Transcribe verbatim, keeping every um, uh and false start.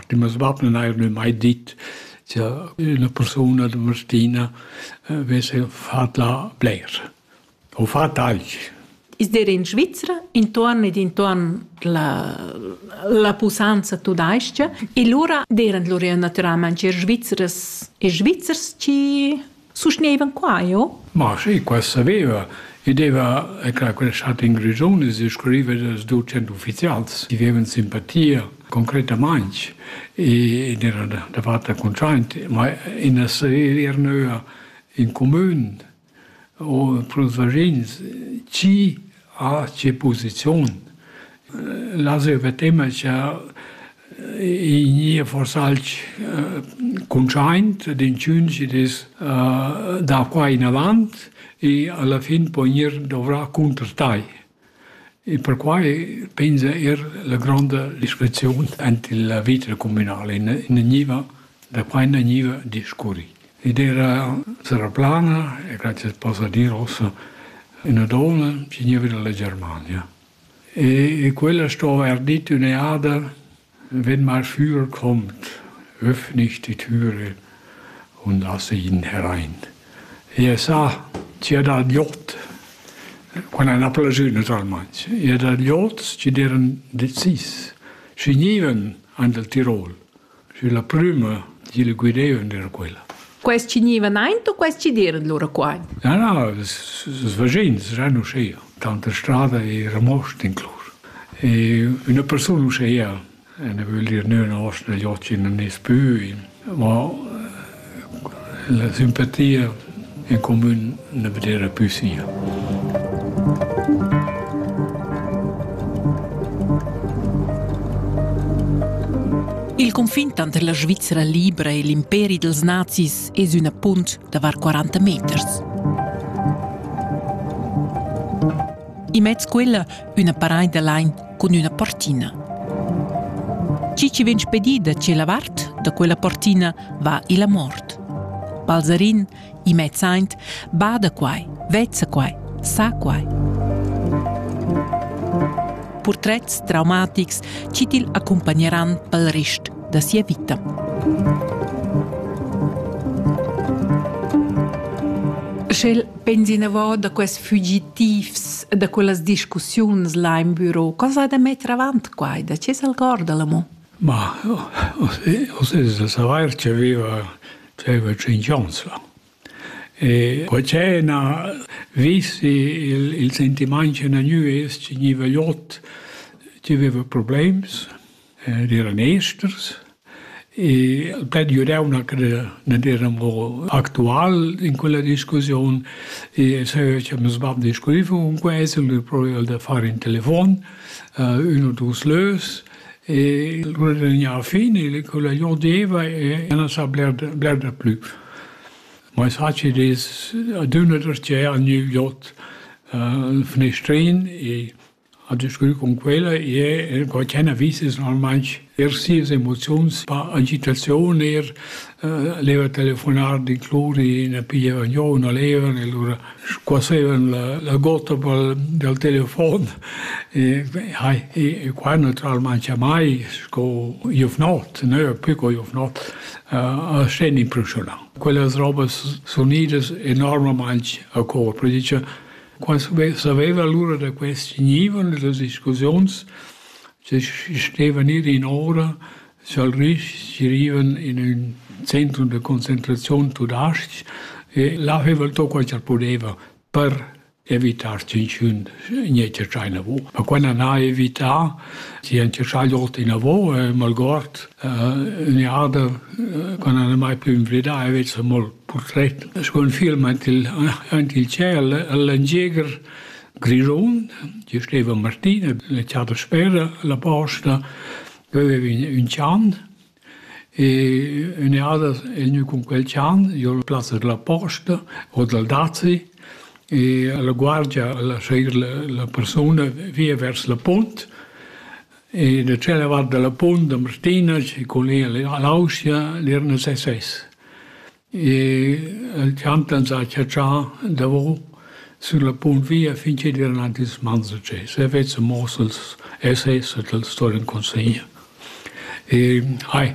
parte. Ma sbab non hai mai dit che una persona di Martina avesse fatto la Blair. O fatto altro. Is der in Svizzera, intorno ed intorno la, la pusanza tudaiscia, e loro erano loro naturalmente svizzers e svizzers che sostenevano qua, io? Ma sì, questo sapeva. E deva, e credo che è stato in Grigione, si scrive dai duecento ufficiali, che avevano simpatia, concretamente, e erano da parte contenti, ma in una serie erano in comune, o prosvagins, chi ha che posizione. La si vedeva che in forse altri contenti, di giunti da qua in avanti, e alla fine poi dovrà contrattare. E per cui penso che la grande discussione anche la vita comunale, in Niva, da qua in Niva discorri. Ed era Seraplana, e grazie posso dire aussi, una donna che veniva dalla Germania. E, e quella stava erdito una Ade, wenn mein Führer kommt, öffne ich die Türe und lasse ihn herein. E sa, c'è da yacht, quando è una plagio naturalmente, e da yacht ci erano decisi, ci venivano al Tirol, c'è la prima che le guidavano era quella. Questi ci venivano o questi ci erano loro qua? No, no, svagenti, non c'era, tanta strada e ramosti in cloro. E una persona non c'era, e ne vuol dire noi nostri gli occhi non è più, ma la simpatia in comune ne vedere più sia. Il confine tra la Svizzera libera e l'imperi dels nazis è una punta da var quaranta meters. In mezzo quella una paraia de lain con una portina. Ci ci ven spedida che la vart da quella portina va e la mort. Balzarin, i mezzaint, bada quai, vezza quai, sa quai. Portrets traumatics ci ti accompagneran pel rest da sia vita. Schel pensi ne vo da quels fugitivs, da quelles discussions là in bureau. Cosa hai da mettere avanti qua? Da c'è sal gordalamo? Ma, o se se saper che aveva c'aveva cinquanta. E poi c'è una visi il, il sentimento che non è che non aveva yacht, che aveva problemi, eh, erano esters, e per aiutare che non erano attuali in quella discussione, e se ci abbiamo discusso con questo, il problema da fare in telefono, uh, uno due slös, e alla fine, quella yacht deva e non si blerde più. Ma sa che des adunner c'è a New York uh, finestrin e a discutere con quella e qua c'è una vista normalmente er si emozioni pa agitazione er uh, leva telefonare di clori ne pigliava non leva e allora squassevano la, la gotta del telefono e, e, e qua naturalmente mai sco io not no più co io not a scena impressionante. Quelle robe sonidas enormemente a corpo. Dice, quando sapeva l'ora da questi nivoli, delle discussioni, ci stavano in ora, ci arrivano in un centro di concentrazione tudasti e là aveva tutto quello che poteva per evitare niente c'è in avo. Ma quando non ha evitato, si è cercato in avo, e malgrado ne ha quando non è mai più in verità, aveva un portretto. C'è un film anche il cielo, all'Angieger Grigione, ci stava Martina, le chiate spera, la posta, aveva un cian, e ne ha con quel cian, io la piazza della posta, o del Dazi, e alla guardia alla la, la persona via verso la ponte e da c'è la vada della ponte Martina con lei all'Austria l'erano S S e il cantan sa che c'ha da sulla ponte via finché erano anche smanzo c'è se avesse mosso S S del storia in consegna e hai